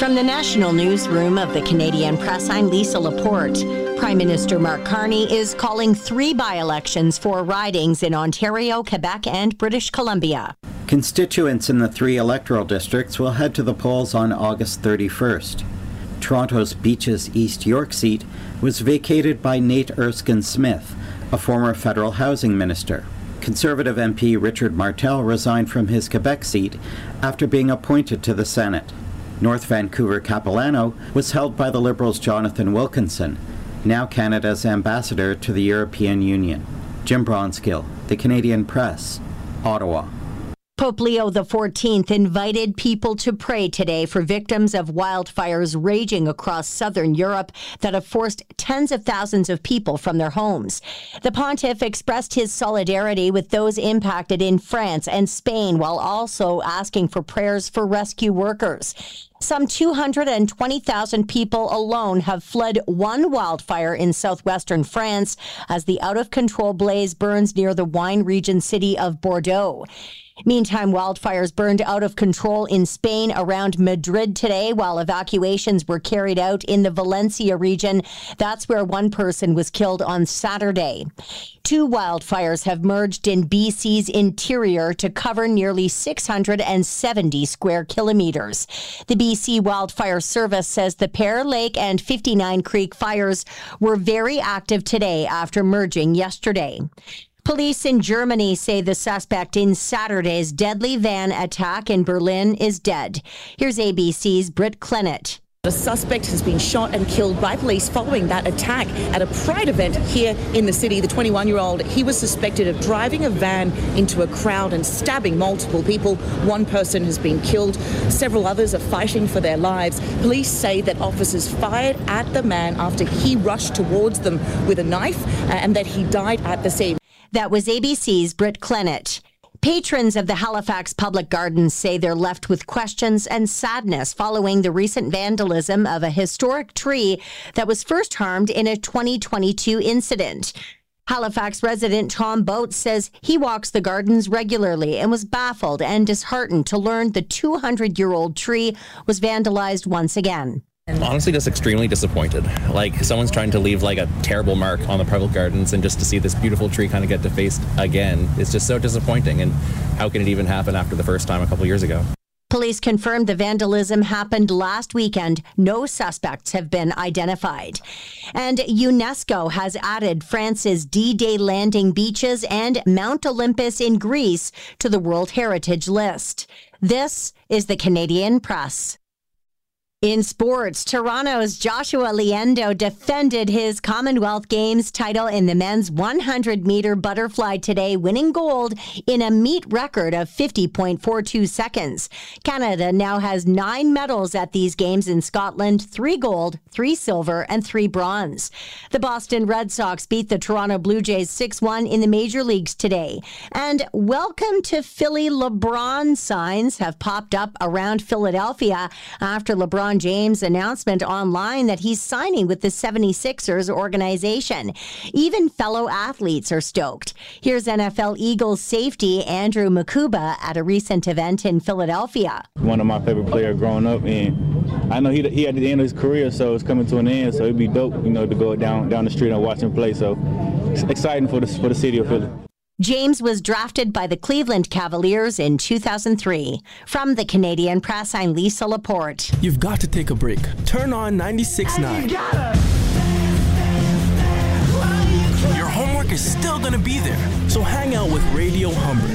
From the national newsroom of the Canadian Press, I'm Lisa Laporte. Prime Minister Mark Carney is calling 3 by-elections for ridings in Ontario, Quebec, and British Columbia. Constituents in the 3 electoral districts will head to the polls on August 31st. Toronto's Beaches East York seat was vacated by Nate Erskine-Smith, a former federal housing minister. Conservative MP Richard Martel resigned from his Quebec seat after being appointed to the Senate. North Vancouver Capilano was held by the Liberals' Jonathan Wilkinson, now Canada's ambassador to the European Union. Jim Bronskill, The Canadian Press, Ottawa. Pope Leo XIV invited people to pray today for victims of wildfires raging across southern Europe that have forced tens of thousands of people from their homes. The pontiff expressed his solidarity with those impacted in France and Spain while also asking for prayers for rescue workers. Some 220,000 people alone have fled one wildfire in southwestern France as the out-of-control blaze burns near the wine region city of Bordeaux. Meantime, wildfires burned out of control in Spain around Madrid today while evacuations were carried out in the Valencia region. That's where one person was killed on Saturday. 2 wildfires have merged in BC's interior to cover nearly 670 square kilometers. The BC Wildfire Service says the Pear Lake and 59 Creek fires were very active today after merging yesterday. Police in Germany say the suspect in Saturday's deadly van attack in Berlin is dead. Here's ABC's Britt Clennett. A suspect has been shot and killed by police following that attack at a Pride event here in the city. The 21-year-old, he was suspected of driving a van into a crowd and stabbing multiple people. One person has been killed. Several others are fighting for their lives. Police say that officers fired at the man after he rushed towards them with a knife and that he died at the scene. That was ABC's Britt Clennett. Patrons of the Halifax Public Gardens say they're left with questions and sadness following the recent vandalism of a historic tree that was first harmed in a 2022 incident. Halifax resident Tom Boat says he walks the gardens regularly and was baffled and disheartened to learn the 200-year-old tree was vandalized once again. Honestly, just extremely disappointed. Like, someone's trying to leave like a terrible mark on the private gardens, and just to see this beautiful tree kind of get defaced again is just so disappointing. And how can it even happen after the first time a couple years ago? Police confirmed the vandalism happened last weekend. No suspects have been identified. And UNESCO has added France's D-Day landing beaches and Mount Olympus in Greece to the World Heritage List. This is the Canadian Press. In sports, Toronto's Joshua Liendo defended his Commonwealth Games title in the men's 100-meter butterfly today, winning gold in a meet record of 50.42 seconds. Canada now has 9 medals at these games in Scotland, 3 gold, 3 silver, and 3 bronze. The Boston Red Sox beat the Toronto Blue Jays 6-1 in the major leagues today. And welcome to Philly LeBron signs have popped up around Philadelphia after LeBron James' announcement online that he's signing with the 76ers organization. Even fellow athletes are stoked. Here's NFL Eagles safety Andrew Makuba at a recent event in Philadelphia. One of my favorite players growing up, and I know he at the end of his career, so it's coming to an end, so it'd be dope, to go down the street and watch him play. So it's exciting for the city of Philly. James was drafted by the Cleveland Cavaliers in 2003. From the Canadian Press, I'm Lisa Laporte. You've got to take a break. Turn on 96.9. Your homework is still going to be there, so hang out with Radio Humber.